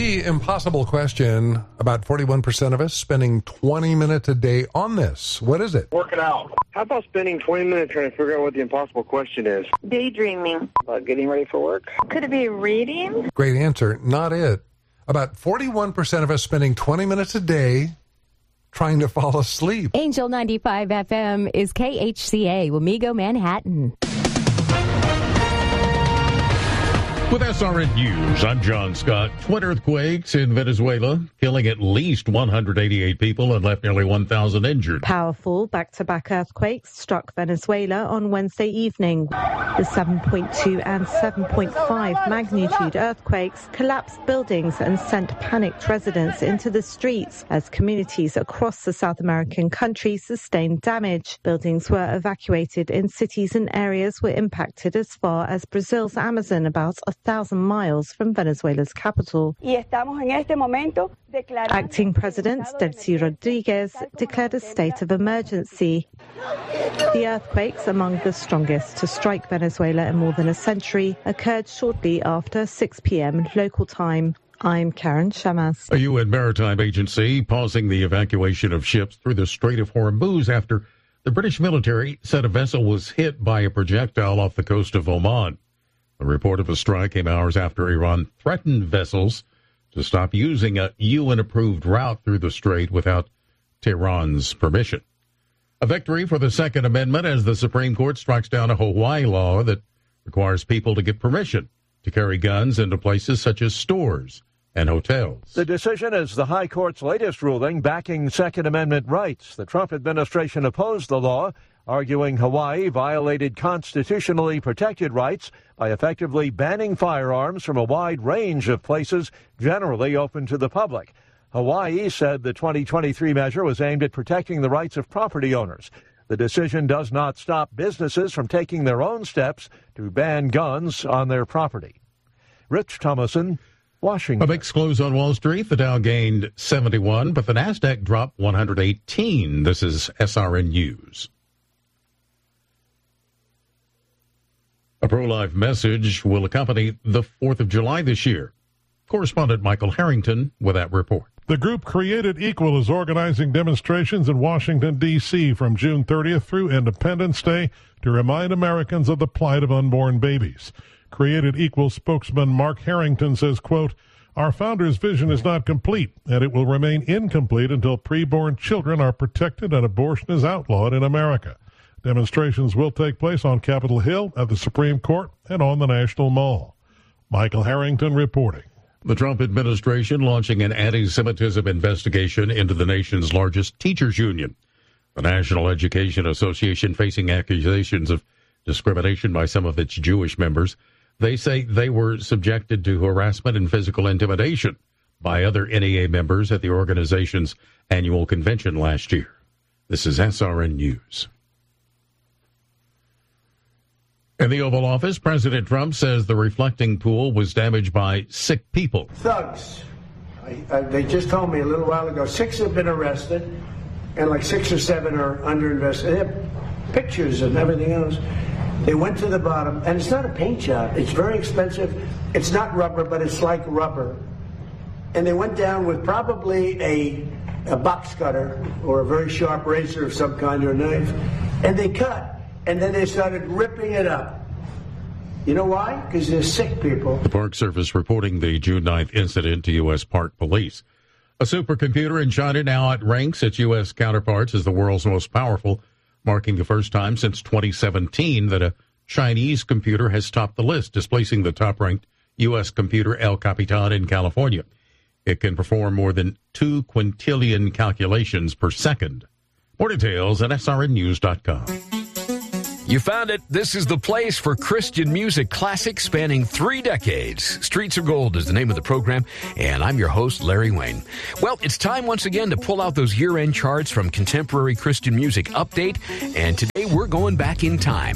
The impossible question, about 41% of us spending 20 minutes a day on this. What is it? Work it out. How about spending 20 minutes trying to figure out what the impossible question is? Daydreaming. About getting ready for work? Could it be reading? Great answer. Not it. About 41% of us spending 20 minutes a day trying to fall asleep. Angel 95 FM is KHCA, Wamego, Manhattan. With SRN News, I'm John Scott. Twin earthquakes in Venezuela, killing at least 188 people and left nearly 1,000 injured. Powerful back-to-back earthquakes struck Venezuela on Wednesday evening. The 7.2 and 7.5 magnitude earthquakes collapsed buildings and sent panicked residents into the streets as communities across the South American country sustained damage. Buildings were evacuated in cities and areas were impacted as far as Brazil's Amazon, about 1,000 miles from Venezuela's capital. Acting President Delcy Rodriguez declared a state of emergency. The earthquakes, among the strongest to strike Venezuela in more than a century, occurred shortly after 6 p.m. local time. I'm Karen Shamas. A UN maritime agency pausing the evacuation of ships through the Strait of Hormuz after the British military said a vessel was hit by a projectile off the coast of Oman. The report of a strike came hours after Iran threatened vessels to stop using a UN-approved route through the strait without Tehran's permission. A victory for the Second Amendment as the Supreme Court strikes down a Hawaii law that requires people to get permission to carry guns into places such as stores and hotels. The decision is the High Court's latest ruling backing Second Amendment rights. The Trump administration opposed the law, arguing Hawaii violated constitutionally protected rights by effectively banning firearms from a wide range of places generally open to the public. Hawaii said the 2023 measure was aimed at protecting the rights of property owners. The decision does not stop businesses from taking their own steps to ban guns on their property. Rich Thomason, Washington. A mixed close on Wall Street. The Dow gained 71, but the Nasdaq dropped 118. This is SRN News. A pro-life message will accompany the 4th of July this year. Correspondent Michael Harrington with that report. The group Created Equal is organizing demonstrations in Washington, D.C. from June 30th through Independence Day to remind Americans of the plight of unborn babies. Created Equal spokesman Mark Harrington says, quote, "Our founder's vision is not complete, and it will remain incomplete until preborn children are protected and abortion is outlawed in America." Demonstrations will take place on Capitol Hill, at the Supreme Court, and on the National Mall. Michael Harrington reporting. The Trump administration launching an anti-Semitism investigation into the nation's largest teachers union. The National Education Association facing accusations of discrimination by some of its Jewish members. They say they were subjected to harassment and physical intimidation by other NEA members at the organization's annual convention last year. This is SRN News. In the Oval Office, President Trump says the reflecting pool was damaged by sick people. Thugs. They just told me a little while ago, 6 have been arrested, and like 6 or 7 are under investigation. They have pictures and everything else. They went to the bottom, and it's not a paint job. It's very expensive. It's not rubber, but it's like rubber. And they went down with probably a box cutter or a very sharp razor of some kind or knife, and they cut. And then they started ripping it up. You know why? Because they're sick people. The Park Service reporting the June 9th incident to U.S. Park Police. A supercomputer in China now outranks its U.S. counterparts as the world's most powerful, marking the first time since 2017 that a Chinese computer has topped the list, displacing the top-ranked U.S. computer El Capitan in California. It can perform more than 2 quintillion calculations per second. More details at srnnews.com. You found it. This is the place for Christian music classics spanning 3 decades. Streets of Gold is the name of the program, and I'm your host, Larry Wayne. Well, it's time once again to pull out those year-end charts from Contemporary Christian Music Update, and today we're going back in time.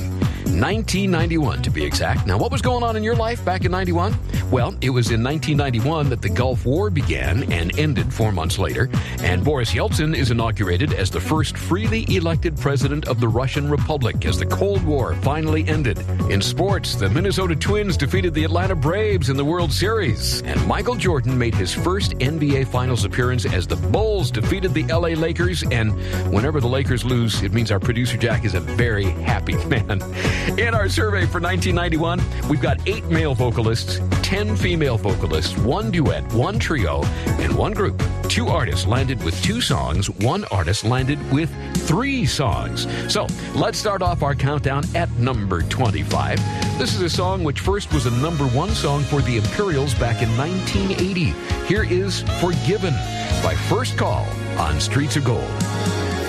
1991 to be exact. Now, what was going on in your life back in 91? Well, it was in 1991 that the Gulf War began and ended 4 months later, and Boris Yeltsin is inaugurated as the first freely elected president of the Russian Republic as the Cold War finally ended. In sports, the Minnesota Twins defeated the Atlanta Braves in the World Series, and Michael Jordan made his first NBA Finals appearance as the Bulls defeated the LA Lakers, and whenever the Lakers lose, it means our producer Jack is a very happy man. In our survey for 1991, we've got 8 male vocalists, 10 female vocalists, 1 duet, 1 trio, and 1 group. 2 artists landed with 2 songs, 1 artist landed with 3 songs. So let's start off our countdown at number 25. This is a song which first was a number 1 song for the Imperials back in 1980. Here is Forgiven by First Call on Streets of Gold.